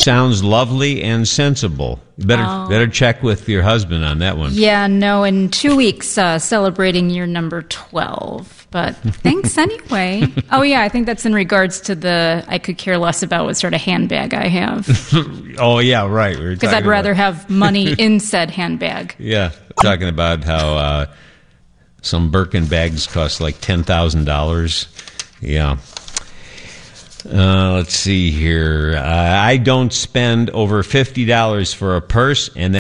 sounds lovely and sensible. Better check with your husband on that one. Yeah, no, in 2 weeks, celebrating year number 12. But thanks anyway. Oh, yeah, I think that's in regards to the I could care less about what sort of handbag I have. Oh, yeah, right. Because I'd rather have money in said handbag. Yeah, talking about how some Birkin bags cost like $10,000. Yeah. Let's see here. I don't spend over $50 for a purse, and